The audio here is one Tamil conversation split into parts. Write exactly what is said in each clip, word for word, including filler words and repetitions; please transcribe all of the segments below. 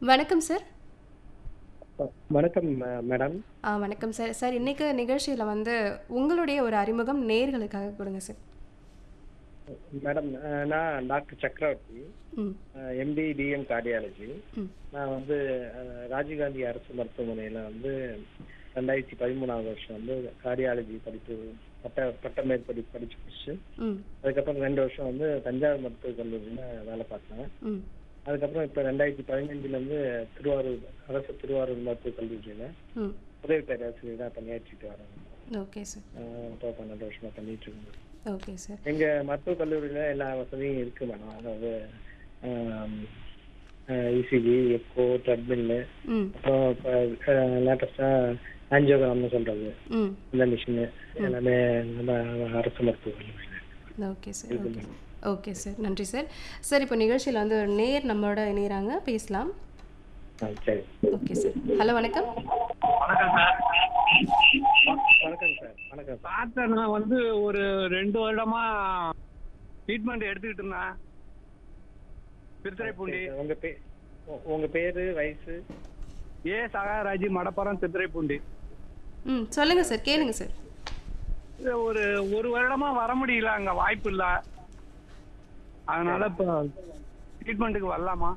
வணக்கம் சார். அ வணக்கம் அ மேடம். ஆ வணக்கம் சார். சார் இன்னைக்கு நிகழ்ச்சியில வந்து உங்களுடைய ஒரு அறிமுகம் நேயர்களுக்காக குடுங்க சார். மேடம் அ நான் டாக்டர் சக்கரவர்த்தி. ம். அ எம்டி, டிஎம் கார்டியாலஜி. ம். நான் வந்து அ ராஜீவ்காந்தி அரசு மருத்துவமனையில வந்து இரண்டாயிரத்து பதிமூன்றாவது வருஷம் வந்து கார்டியாலஜி படிப்பு பட்ட பட்ட மேற்படிப்பு படிச்சு முடிச்சு, ம். அதுக்கப்புறம் ரெண்டு வருஷம் வந்து தஞ்சாவூர் மருத்துவக் கல்லூரியில வேலை பார்த்தேன். ம். அதுக்கப்புறம் இப்ப இரண்டாயிரத்து பதினைந்துலேருந்து திருவாரூர் அரசு திருவாரூர் மருத்துவக் கல்லூரியில ம். உதவி பேராசிரியரா பணியாற்றிட்டு வரேன். Okay sir. அ இப்போ பன்னெண்டு வருஷமா பண்ணிட்டு இருக்கேன். Okay sir. எங்க மருத்துவக் கல்லூரியில எல்லா வசதியும் இருக்கு மேடம். அதாவது ஆம், அ இசிஜி, எக்கோ, ட்ரெட்மில்லு, ம். அப்புறம் இப்போ லேட்டஸ்டா ஆஞ்சியோகிராம்னு சொல்றது, ம். இந்த மிஷினு ம். எல்லாமே நம்ம அரசு மருத்துவக் கல்லூரியில ஓகே சார். இருக்கு ஓகே. மேடம். Okay sir. நன்றி சார். சார் இப்போ நிகழ்ச்சியில வந்து ஒரு நேயர் நம்மளோட இணையறாங்க. பேசலாம். ஆ சரி. Okay sir. ஹலோ வணக்கம். வணக்கம் சார். வணக்கம் சார். வணக்கம் சார். டாக்டர் நான் வந்து ஒரு ரெண்டு வருடமா ட்ரீட்மெண்ட் எடுத்துக்கிட்டு இருந்தேன். ஆ, திருத்துறைப்பூண்டி. சரி சார். உங்க பே உ- உங்க பேரு, வயசு? ஏ சகாராஜி மடப்புறம் திருத்துறைப்பூண்டி. ம். சொல்லுங்க சார். கேளுங்க சார். இது ஒரு ஒரு வருடமா வர முடியல, அங்க வாய்ப்பு இல்ல. அதனால சரி. இப்போ ட்ரீட்மெண்ட்டுக்கு வரலாமா?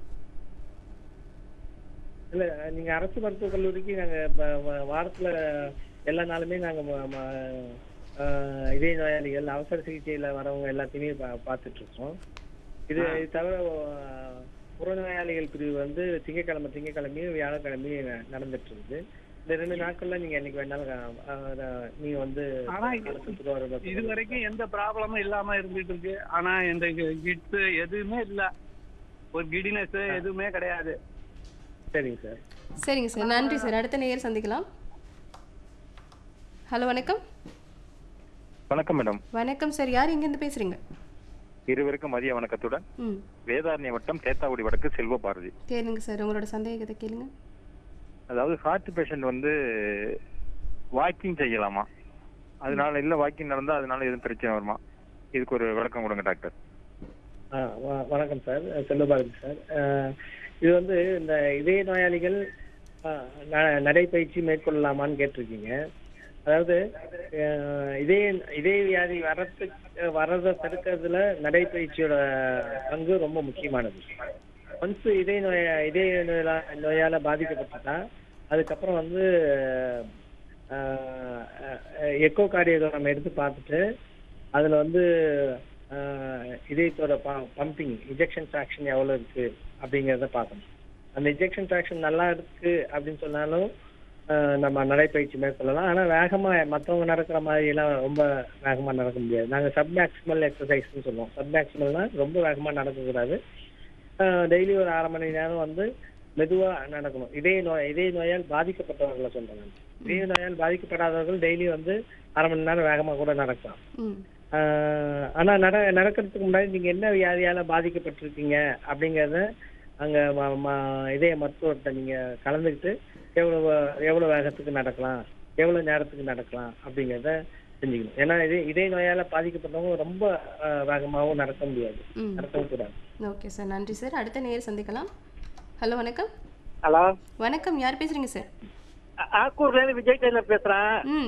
இல்ல, நீங்க அரசு மருத்துவக் கல்லூரிக்கு நாங்க ப- வ- வாரத்துல எல்லா நாளுமே நாங்க ம- ம- ஆ, இதய நோயாளிகள், அவசர சிகிச்சையில வரவங்க எல்லாத்தையுமே பா பார்த்துட்டு இருக்கோம். இது ஆ. இது தவிர அஹ், புறநோயாளிகள் பிரிவு வந்து திங்கட்கிழமை திங்கட்கிழமையும் வியாழக்கிழமையும் ந- நடந்துட்டு இருக்குது. இந்த ரெண்டு நாட்கள்ல நீங்க என்னைக்கு வேணாலும் அஹ், அஹ், நீங்க வந்து ஆனா அரசு திருவாரூர் மருத்துவக் இது கல்லூரி வரைக்கும் எந்த ப்ராப்ளமும் இல்லாம இருந்துட்டு இருக்கு. ஆனா இந்த கிட்ஸ் எதுவுமே இல்ல, ஒரு கிடினஸ் ஆ, எதுவுமே கிடையாது. சரிங்க சார். சரிங்க சார். நன்றி சார். அடுத்த நேயர் சந்திக்கலாம். ஹலோ வணக்கம். வணக்கம் மேடம். வணக்கம் சார். யார் எங்கேருந்து பேசுறீங்க? இருவருக்கும் மதிய வணக்கத்துடன் ம். வேதாரண்ய வட்டம் தேத்தாக்குடி வடக்கு செல்வ பாரதி. கேளுங்க சார். உங்களோட சந்தேகத்தை கேளுங்க. அதாவது ஹார்ட் பேஷண்ட் வந்து வாக்கிங் செய்யலாமா? அதனால இல்ல வாக்கிங் நடந்தா அதனால எதுவும் பிரச்சனை வருமா? இதுக்கு ஒரு விளக்கம் கொடுங்க டாக்டர். ஆ, வ- வணக்கம் சார். செல்வபாரதி சார். அஹ், இது வந்து இந்த இதய நோயாளிகள் அஹ், ந- நடைப்பயிற்சி மேற்கொள்ளலாமான்னு கேட்டிருக்கீங்க. அதாவது அஹ், இதய இதய வியாதி வர்றதுக்கு வர்றதை தடுக்கிறதுல நடைப்பயிற்சியோட பங்கு ரொம்ப முக்கியமானது. ஒன்ஸ் இதய நோய இதய நோயால நோயால பாதிக்கப்பட்டுட்டா அதுக்கப்புறம் வந்து எக்கோ கார்டியோகிராம் எடுத்து பார்த்துட்டு அதுல வந்து ஆஹ் இதயத்தோட பம்பிங் இன்ஜெக்ஷன் ஃபிராக்ஷன் எவ்வளவு இருக்கு அப்படிங்கிறத பார்க்கணும். அந்த இன்ஜெக்ஷன் ஃபிராக்ஷன் நல்லா இருக்கு அப்படின்னு சொன்னாலும் ஆஹ் நம்ம நடைப்பயிற்சி மேற்கொள்ளலாம். ஆனா வேகமா மற்றவங்க நடக்கிற மாதிரி எல்லாம் ரொம்ப வேகமா நடக்க முடியாது. நாங்க சப் மேக்சிமல் எக்ஸசைஸ்ன்னு சொல்லுவோம். சப் மேக்சிமல்னா ரொம்ப வேகமா நடக்கக்கூடாது. டெய்லி ஒரு அரை மணி நேரம் வந்து மெதுவா நடக்கணும். இதய நோய் இதய நோயால் பாதிக்கப்பட்டவர்களை சொல்றேன் நான். இதய நோயால் பாதிக்கப்படாதவர்கள் டெய்லி வந்து அரை மணி நேரம் வேகமா கூட நடக்கலாம். ம். ஆஹ் ஆனா நட நடக்கிறதுக்கு முன்னாடி நீங்க என்ன வியாதியால பாதிக்கப்பட்டிருக்கீங்க அப்படிங்கறத அங்க ம- ம- இதய மருத்துவர்கிட்ட நீங்க கலந்துக்கிட்டு எவ்வளவு எவ்வளவு வேகத்துக்கு நடக்கலாம், எவ்வளவு நேரத்துக்கு நடக்கலாம் அப்படிங்கறத செஞ்சுக்கணும். ஏன்னா இதே இதய நோயால பாதிக்கப்பட்டவங்க ரொம்ப ஆஹ் வேகமாவும் நடக்க முடியாது, ம். நடக்கவும் கூடாது. Okay sir. நன்றி சார். அடுத்த நேயர் சந்திக்கலாம். ஹலோ வணக்கம். ஹலோ, வணக்கம். யார் பேசுறீங்க சார்? ஆக்கூர்ல இருந்து விஜய் டெய்லர் பேசுறேன். ம்.